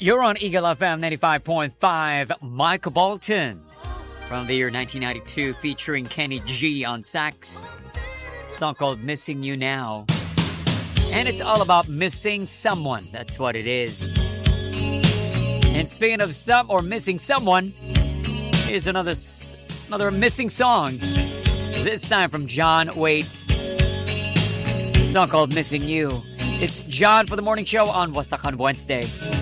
You're on Eagle FM 95.5. Michael Bolton from the year 1992 featuring Kenny G on sax. Song called Missing You Now. And it's all about missing someone. That's what it is. And speaking of missing someone, here's another missing song. This time from John Waite. A song called Missing You. It's John for the morning show on Wasakan Wednesday.